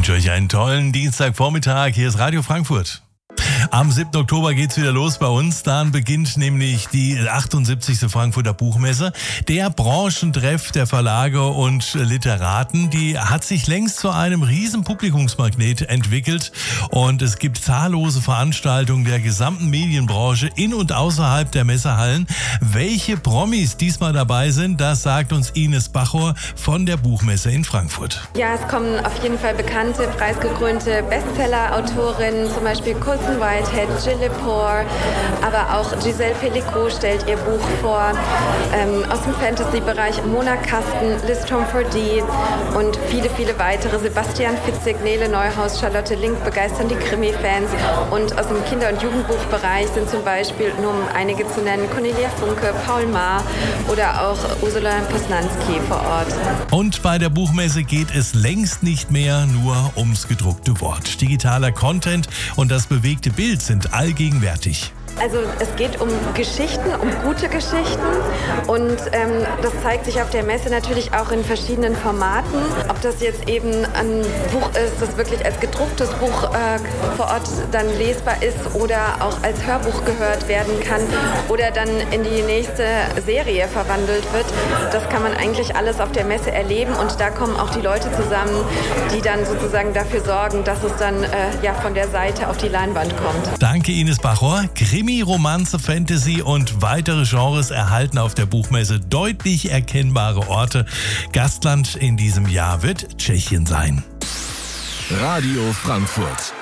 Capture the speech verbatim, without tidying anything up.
wünsche euch einen tollen Dienstagvormittag. Hier ist Radio Frankfurt. Am siebten Oktober geht's wieder los bei uns. Dann beginnt nämlich die achtundsiebzigste Frankfurter Buchmesse. Der Branchentreff der Verlage und Literaten, die hat sich längst zu einem riesen Publikumsmagnet entwickelt. Und es gibt zahllose Veranstaltungen der gesamten Medienbranche in und außerhalb der Messehallen. Welche Promis diesmal dabei sind, das sagt uns Ines Bachor von der Buchmesse in Frankfurt. Ja, es kommen auf jeden Fall bekannte, preisgekrönte Bestseller-Autorinnen, zum Beispiel Coulson Whitehead, Jill Lepore, aber auch Giselle Pellicot stellt ihr Buch vor. Ähm, aus dem Fantasy-Bereich Mona Kasten, Liz Tomfordee und viele, viele weitere. Sebastian Fitzek, Nele Neuhaus, Charlotte Link begeistern die Krimi-Fans. Und aus dem Kinder- und Jugendbuchbereich sind zum Beispiel, nur um einige zu nennen, Cornelia Funke, Paul Maar oder auch Ursula Posnanski vor Ort. Und bei der Buchmesse geht es längst nicht mehr nur ums gedruckte Wort. Digitaler Content und das bewegte Bild sind allgegenwärtig. Also es geht um Geschichten, um gute Geschichten und ähm, das zeigt sich auf der Messe natürlich auch in verschiedenen Formaten. Ob das jetzt eben ein Buch ist, das wirklich als gedrucktes Buch äh, vor Ort dann lesbar ist oder auch als Hörbuch gehört werden kann oder dann in die nächste Serie verwandelt wird. Das kann man eigentlich alles auf der Messe erleben und da kommen auch die Leute zusammen, die dann sozusagen dafür sorgen, dass es dann äh, ja von der Seite auf die Leinwand kommt. Danke Ines Bachor. Krimi, Romanze, Fantasy und weitere Genres erhalten auf der Buchmesse deutlich erkennbare Orte. Gastland in diesem Jahr wird Tschechien sein. Radio Frankfurt.